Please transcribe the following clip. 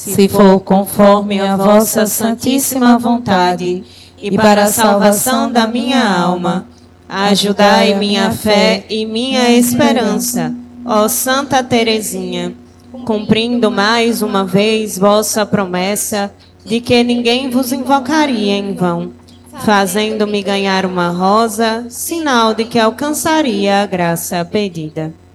se for conforme a vossa santíssima vontade, e para a salvação da minha alma. Ajudai minha fé e minha esperança, ó Santa Teresinha, cumprindo mais uma vez vossa promessa de que ninguém vos invocaria em vão, fazendo-me ganhar uma rosa, sinal de que alcançaria a graça pedida.